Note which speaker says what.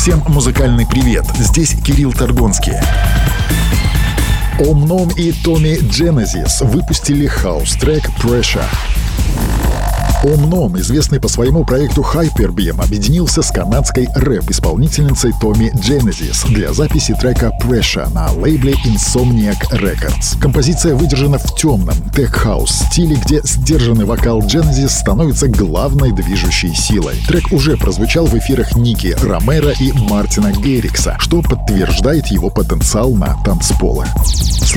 Speaker 1: Всем музыкальный привет, здесь Кирилл Торгонский. Омном и Томми Дженезис выпустили хаус-трек «Pressure». Омном, известный по своему проекту Hyperbeam, объединился с канадской рэп-исполнительницей Томми Дженезис для записи трека «Pressure» на лейбле Insomniac Records. Композиция выдержана в темном тех-хаус стиле, где сдержанный вокал Дженезис становится главной движущей силой. Трек уже прозвучал в эфирах Ники Ромеро и Мартина Геррикса, что подтверждает его потенциал на танцполы.